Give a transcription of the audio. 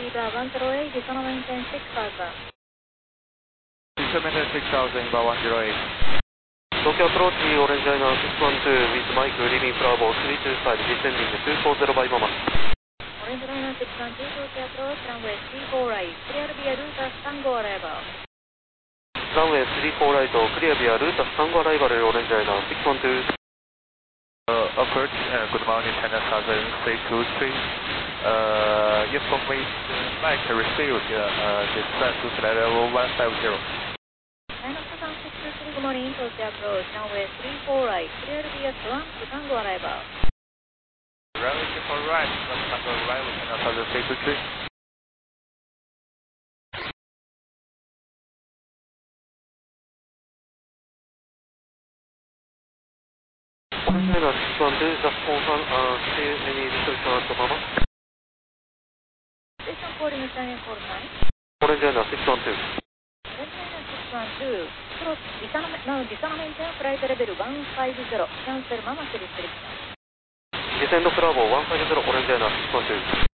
Zebra 108, Dishon maintain 6000. Dishon maintain 6000, inbound 108. Tokyo approach, Orange Liner 612 with Mike, leaving Bravo 325, descending 240 by Mama. Orange Liner 612, Tokyo approach, runway 34 right, clear via Lutas Tango arrival. Runway 34 right, clear via Lutas Tango arrival, Orange Liner 612. Approach, good morning, China Southern 323. Yes, confirmation, Mike received, descent to level 150. China Southern 623, good morning, Tokyo approach, runway 34 right, clear via Swan to Tango arrival. Runway 34 right, Tango arrival, China Southern 323. Orange Liner 612, just confirm, see any restriction at the Mama? Station calling China call 9. Orange Liner 612. Orange Liner 612, approach, Dishon maintain flight level 150, cancel Mama's restriction. Descend Bravo 150, Orange Liner 612.